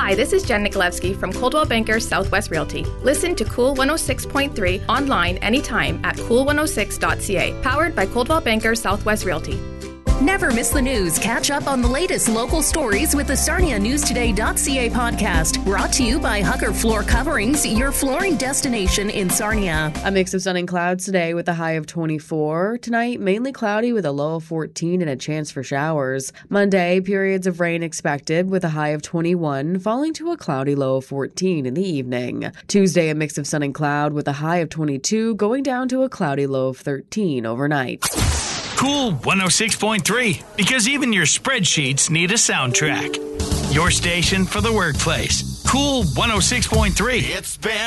Hi, this is Jen Nikolewski from Coldwell Banker Southwest Realty. Listen to Cool 106.3 online anytime at cool106.ca. Powered by Coldwell Banker Southwest Realty. Never miss the news. Catch up on the latest local stories with the SarniaNewsToday.ca podcast. Brought to you by Hugger Floor Coverings, your flooring destination in Sarnia. A mix of sun and clouds today with a high of 24. Tonight, mainly cloudy with a low of 14 and a chance for showers. Monday, periods of rain expected with a high of 21, falling to a cloudy low of 14 in the evening. Tuesday, a mix of sun and cloud with a high of 22, going down to a cloudy low of 13 overnight. Cool 106.3, because even your spreadsheets need a soundtrack. Your station for the workplace. Cool 106.3. It's been